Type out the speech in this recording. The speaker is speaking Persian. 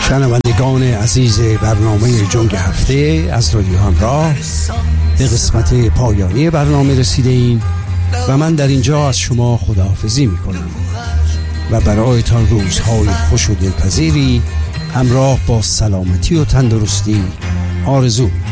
شنوندگان عزیز برنامه جنگ هفته از رادیو همراه، به قسمت پایانی برنامه رسیده ایم و من در اینجا از شما خداحافظی می کنم و برایتان روزهای خوش و دلپذیری همراه با سلامتی و تندرستی آرزو می کنم.